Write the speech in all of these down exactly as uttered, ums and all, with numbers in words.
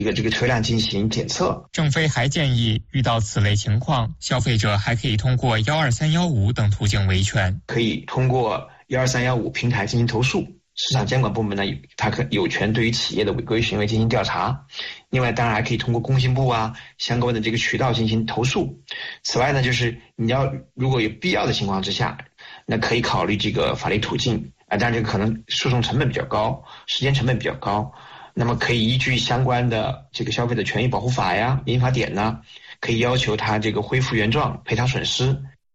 一个这个车辆进行检测。 郑飞还建议，遇到此类情况，消费者还可以通过幺二三幺五等途径维权， 可以通过幺二三幺五平台进行投诉。市场监管部门呢，它可有权对于企业的违规行为进行调查。另外，当然还可以通过工信部啊相关的这个渠道进行投诉。此外呢，就是你要如果有必要的情况之下，那可以考虑这个法律途径啊，当然这个可能诉讼成本比较高，时间成本比较高。那么可以依据相关的这个消费者权益保护法呀、民法典呢，可以要求他这个恢复原状、赔偿损失。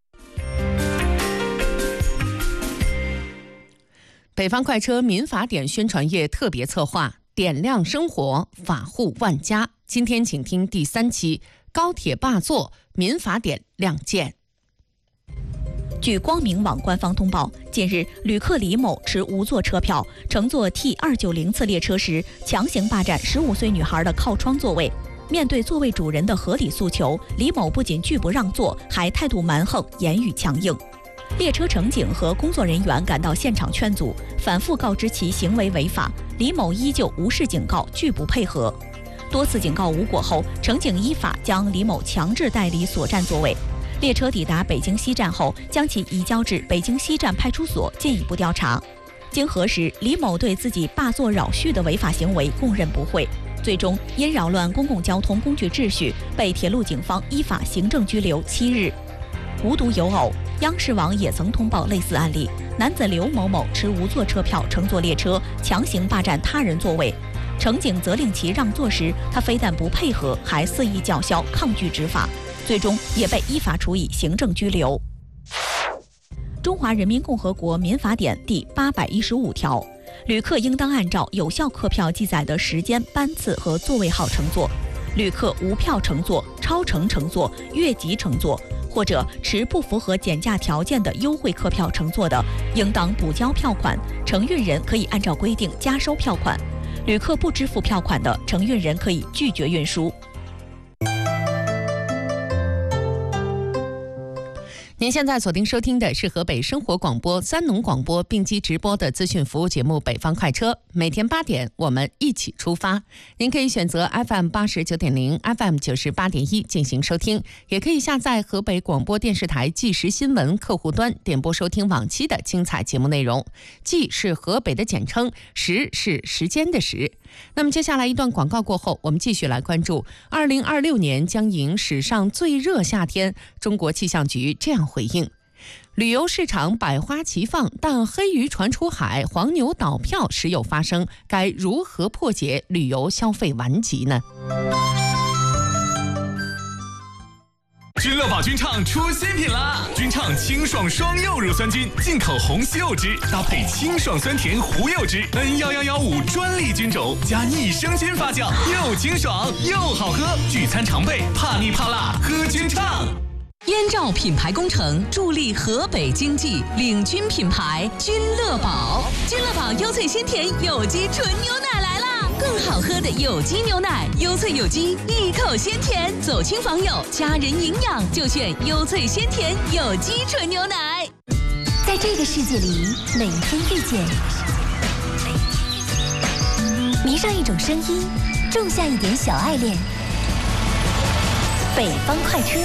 北方快车民法典宣传页特别策划，点亮生活，法护万家。今天请听第三期，高铁霸座，民法典亮剑。 据光明网官方通报，近日旅客李某持无座车票乘坐 T 二九零次列车时，强行霸占十五岁女孩的靠窗座位。面对座位主人的合理诉求，李某不仅拒不让座，还态度蛮横，言语强硬。列车乘警和工作人员赶到现场劝阻，反复告知其行为违法，李某依旧无视警告，拒不配合。多次警告无果后，乘警依法将李某强制带离所占座位。列车抵达北京西站后，将其移交至北京西站派出所进一步调查。经核实，李某对自己霸座扰序的违法行为供认不讳，最终因扰乱公共交通工具秩序，被铁路警方依法行政拘留七日。无独有偶，央视网也曾通报类似案例，男子刘某某持无座车票乘坐列车，强行霸占他人座位，乘警责令其让座时，他非但不配合，还肆意叫嚣，抗拒执法，最终也被依法处以行政拘留。中华人民共和国民法典第八百一十五条，旅客应当按照有效客票记载的时间、班次和座位号乘坐。旅客无票乘坐、超乘乘坐、越级乘坐，或者持不符合减价条件的优惠客票乘坐的，应当补交票款，承运人可以按照规定加收票款。旅客不支付票款的，承运人可以拒绝运输。 您现在锁定收听的是河北生活广播、三农广播并机直播的资讯服务节目《北方快车》，每天八点，我们一起出发。您可以选择 F M 八十九点零、F M 九十八点一进行收听，也可以下载河北广播电视台即时新闻客户端点播收听往期的精彩节目内容。即是河北的简称，时是时间的时。那么接下来一段广告过后，我们继续来关注二零二六年将迎史上最热夏天，中国气象局这样回应：旅游市场百花齐放，但黑鱼传出海，黄牛倒票时有发生，该如何破解旅游消费顽疾呢？ 君乐宝君畅出新品啦！君畅清爽双柚乳酸菌，进口红西柚汁搭配清爽酸甜胡柚汁 N 一一一五专利菌种加益生菌发酵，又清爽又好喝，聚餐常备，怕腻怕辣喝君畅。 燕赵品牌工程助力河北经济，领军品牌君乐宝。君乐宝优萃鲜甜有机纯牛奶来啦！更好喝的有机牛奶，优萃有机，一口鲜甜，走亲访友，家人营养就选优萃鲜甜有机纯牛奶。 在这个世界里，每一天遇见，迷上一种声音，种下一点小爱恋。北方快车。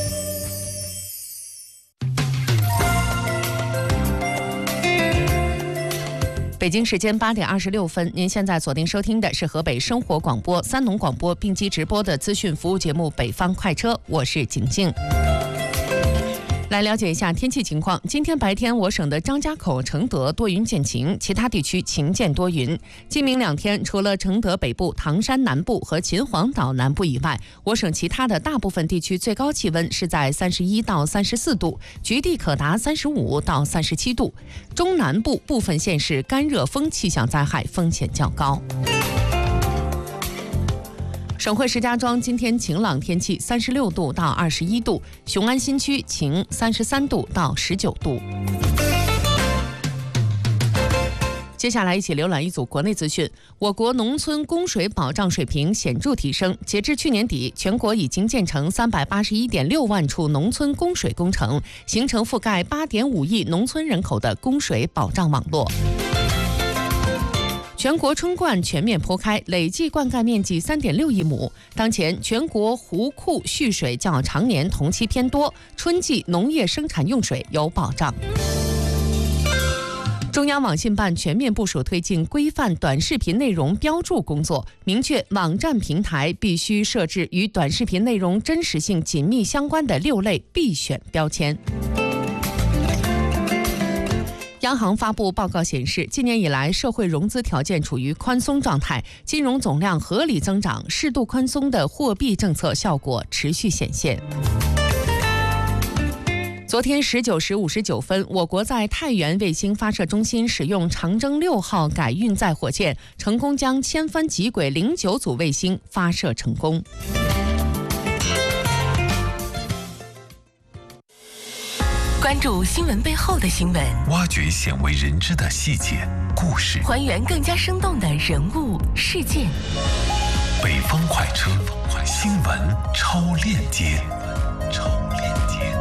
北京时间八点二十六分，您现在锁定收听的是河北生活广播、三农广播并机直播的资讯服务节目《北方快车》，我是景静。来了解一下天气情况。今天白天，我省的张家口、承德多云见晴，其他地区晴间多云。今明两天，除了承德北部、唐山南部和秦皇岛南部以外，我省其他的大部分地区最高气温是在三十一到三十四度，局地可达三十五到三十七度。中南部部分县市干热风气象灾害风险较高。省会石家庄今天晴朗天气，三十六度到二十一度；雄安新区晴，三十三度到十九度。接下来一起浏览一组国内资讯。我国农村供水保障水平显著提升，截至去年底，全国已经建成三百八十一点六万处农村供水工程，形成覆盖八点五亿农村人口的供水保障网络。 全国春灌全面铺开，累计灌溉面积三点六亿亩。当前全国湖库蓄水较常年同期偏多，春季农业生产用水有保障。中央网信办全面部署推进规范短视频内容标注工作，明确网站平台必须设置与短视频内容真实性紧密相关的六类必选标签。央行发布报告显示，今年以来社会融资条件处于宽松状态，金融总量合理增长，适度宽松的货币政策效果持续显现。昨天十九时五十九分，我国在太原卫星发射中心使用长征六号改运载火箭，成功将千帆极轨零九组卫星发射成功。 关注新闻背后的新闻， 挖掘鲜为人知的细节故事， 还原更加生动的人物事件。 北方快车，新闻超链接，超链接。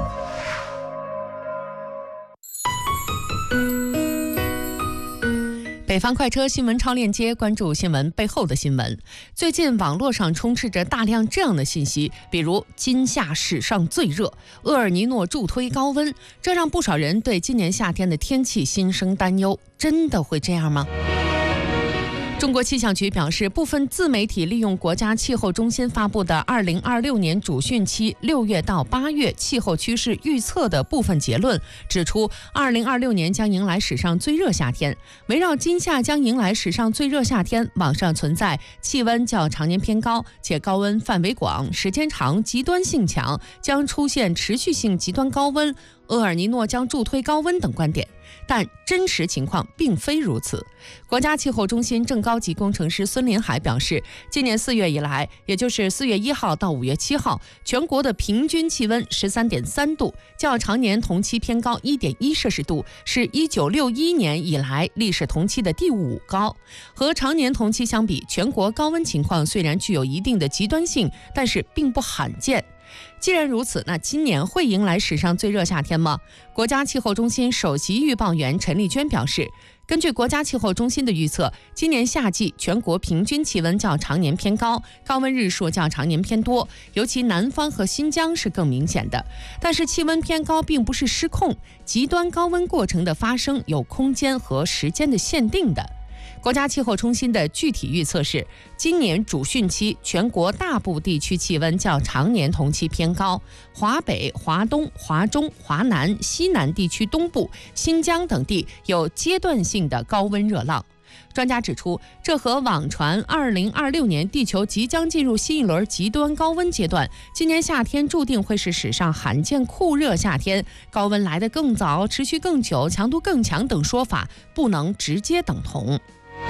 北方快车新闻超链接，关注新闻背后的新闻。最近网络上充斥着大量这样的信息，比如今夏史上最热，厄尔尼诺助推高温，这让不少人对今年夏天的天气心生担忧。真的会这样吗？中国气象局表示，部分自媒体利用国家气候中心发布的二零二六年主汛期六月到八月气候趋势预测的部分结论，指出二零二六年将迎来史上最热夏天。围绕今夏将迎来史上最热夏天，网上存在气温较常年偏高，且高温范围广、时间长、极端性强，将出现持续性极端高温，厄尔尼诺将助推高温等观点。但真实情况并非如此。国家气候中心正高级工程师孙林海表示，今年四月以来，也就是四月一号到五月七号，全国的平均气温十三点三度，较常年同期偏高一点一摄氏度，是一九六一年以来历史同期的第五高。和常年同期相比，全国高温情况虽然具有一定的极端性，但是并不罕见。既然如此，那今年会迎来史上最热夏天吗？国家气候中心首席预报员陈丽娟表示，根据国家气候中心的预测，今年夏季全国平均气温较常年偏高，高温日数较常年偏多，尤其南方和新疆是更明显的。但是气温偏高并不是失控，极端高温过程的发生有空间和时间的限定的。国家气候中心的具体预测是，今年主汛期全国大部地区气温较常年同期偏高，华北、华东、华中、华南、西南地区东部、新疆等地有阶段性的高温热浪。专家指出，这和网传二零二六年地球即将进入新一轮极端高温阶段，今年夏天注定会是史上罕见酷热夏天，高温来得更早、持续更久、强度更强等说法不能直接等同。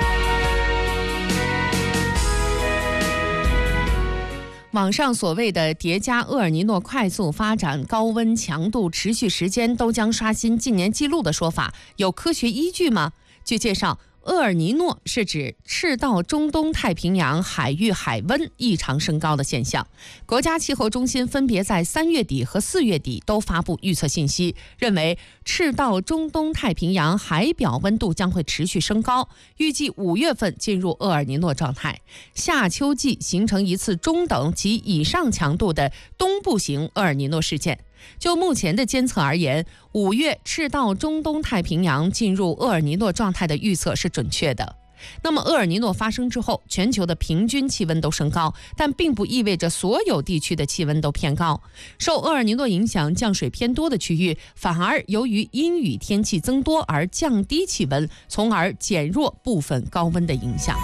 网上所谓的叠加厄尔尼诺快速发展、高温强度持续时间都将刷新近年纪录的说法，有科学依据吗？据介绍，厄尔尼诺是指赤道中东太平洋海域海温异常升高的现象。国家气候中心分别在三月底和四月底都发布预测信息，认为赤道中东太平洋海表温度将会持续升高，预计五月份进入厄尔尼诺状态，夏秋季形成一次中等及以上强度的东部型厄尔尼诺事件。就目前的监测而言，五月赤道中东太平洋进入厄尔尼诺状态的预测是准确的。那么厄尔尼诺发生之后，全球的平均气温都升高，但并不意味着所有地区的气温都偏高。受厄尔尼诺影响降水偏多的区域，反而由于阴雨天气增多而降低气温，从而减弱部分高温的影响。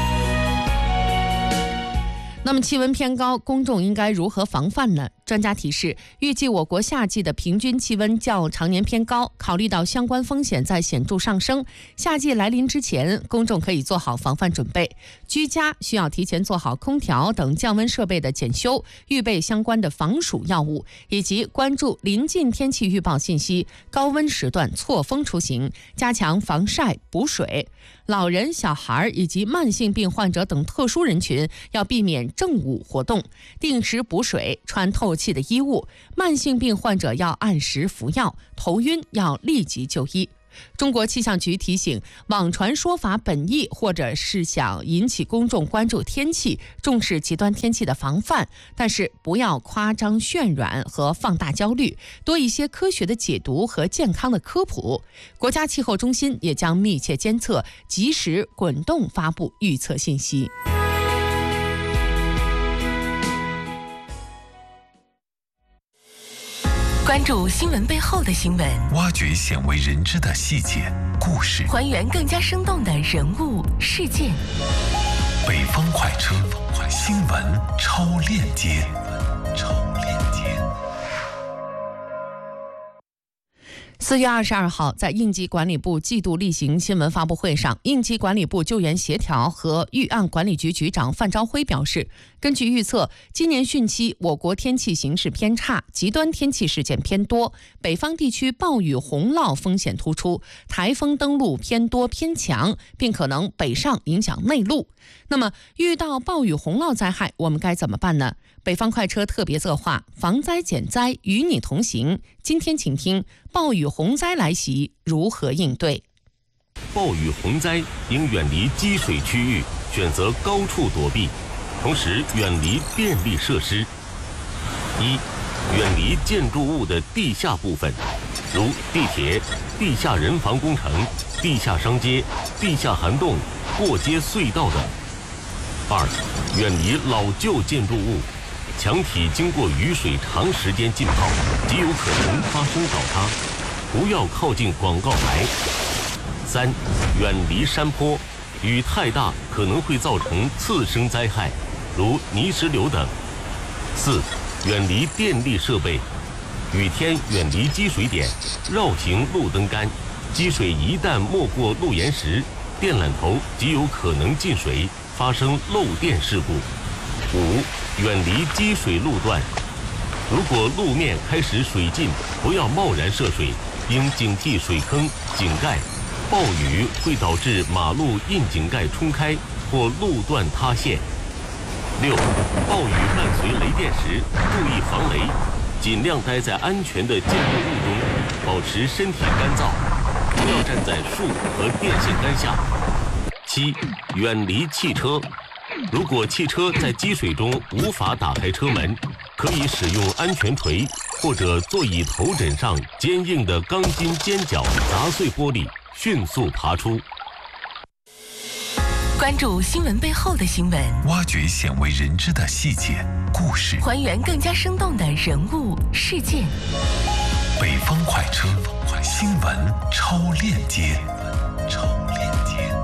那么气温偏高，公众应该如何防范呢？专家提示，预计我国夏季的平均气温较常年偏高，考虑到相关风险在显著上升，夏季来临之前，公众可以做好防范准备。居家需要提前做好空调等降温设备的检修，预备相关的防暑药物，以及关注临近天气预报信息，高温时段错峰出行，加强防晒补水。老人、小孩以及慢性病患者等特殊人群要避免正午活动，定时补水，穿透气的衣物。慢性病患者要按时服药，头晕要立即就医。 中国气象局提醒，网传说法本意或者是想引起公众关注天气，重视极端天气的防范，但是不要夸张渲染和放大焦虑，多一些科学的解读和健康的科普。国家气候中心也将密切监测，及时滚动发布预测信息。 关注新闻背后的新闻， 挖掘鲜为人知的细节故事， 还原更加生动的人物事件。 北方快车，新闻超链接。超链接。 四月二十二号，在应急管理部季度例行新闻发布会上，应急管理部救援协调和预案管理局局长范朝辉表示，根据预测，今年汛期我国天气形势偏差，极端天气事件偏多，北方地区暴雨洪涝风险突出，台风登陆偏多偏强，并可能北上影响内陆。那么，遇到暴雨洪涝灾害，我们该怎么办呢？北方快车特别策划防灾减灾与你同行，今天请听暴雨洪灾来袭如何应对。 暴雨洪灾应远离积水区域，选择高处躲避，同时远离电力设施。一、远离建筑物的地下部分，如地铁、地下人防工程、地下商街、地下涵洞、过街隧道等。二、远离老旧建筑物，墙体经过雨水长时间浸泡，极有可能发生倒塌，不要靠近广告牌。三、远离山坡，雨太大可能会造成次生灾害，如泥石流等。四、远离电力设备，雨天远离积水点，绕行路灯杆，积水一旦没过路沿时，电缆头极有可能进水，发生漏电事故。五、远离积水路段，如果路面开始水浸，不要贸然涉水，应警惕水坑、井盖。暴雨会导致马路窨井盖冲开或路段塌陷。六、暴雨伴随雷电时，注意防雷，尽量待在安全的建筑物中，保持身体干燥，不要站在树和电线杆下。七、远离汽车，如果汽车在积水中无法打开车门，可以使用安全锤或者座椅头枕上坚硬的钢筋尖角砸碎玻璃，迅速爬出。 关注新闻背后的新闻， 挖掘鲜为人知的细节故事， 还原更加生动的人物事件。 北方快车，新闻超链接。超链接。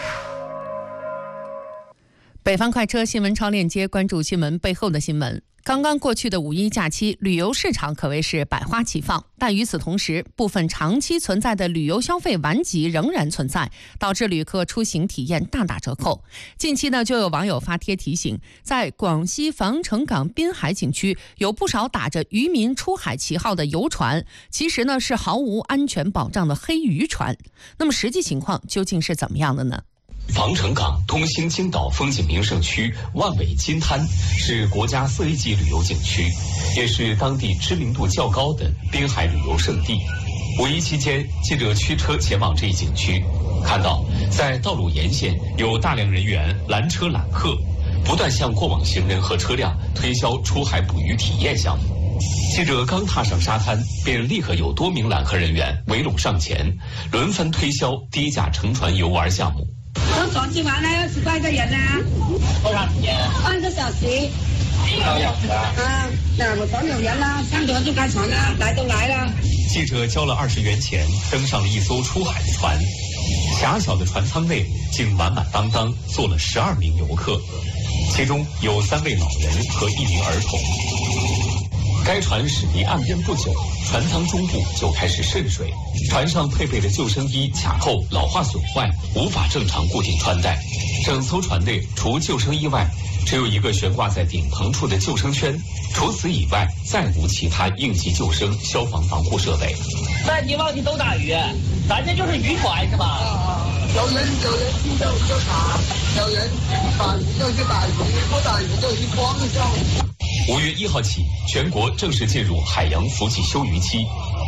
北方快车新闻超链接，关注新闻背后的新闻。刚刚过去的五一假期，旅游市场可谓是百花齐放，但与此同时，部分长期存在的旅游消费顽疾仍然存在，导致旅客出行体验大打折扣。近期呢，就有网友发帖提醒，在广西防城港滨海景区，有不少打着渔民出海旗号的游船，其实呢是毫无安全保障的黑渔船。那么实际情况究竟是怎么样的呢？ 防城港东兴金岛风景名胜区万尾金滩是国家四 A 级旅游景区，也是当地知名度较高的滨海旅游胜地。五一期间，记者驱车前往这一景区，看到在道路沿线有大量人员拦车揽客，不断向过往行人和车辆推销出海捕鱼体验项目。记者刚踏上沙滩，便立刻有多名揽客人员围拢上前，轮番推销低价乘船游玩项目。 坐船去玩呢，二十块一个人啊，多少钱？半个小时。啊，那我总有人啦，上船就开船啦，来都来了。 记者交了二十元钱，登上了一艘出海的船。狭小的船舱内竟满满当当坐了十二名游客，其中有三位老人和一名儿童。该船驶离岸边不久，船舱中部就开始渗水，船上配备的救生衣卡扣老化损坏，无法正常固定穿戴。整艘船内除救生衣外，只有一个悬挂在顶棚处的救生圈，除此以外再无其他应急救生、消防防护设备。 淡季旺季都打鱼，咱这就是渔船是吧？ 啊，有人有人去就就打，有人打鱼就去打鱼，不打鱼就去光钓。 五月一号起，全国正式进入海洋伏季休渔期。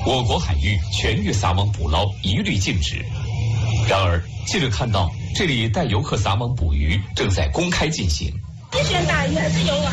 我国海域全域撒网捕捞一律禁止。然而，记者看到这里带游客撒网捕鱼正在公开进行。 一选大鱼还是有啊？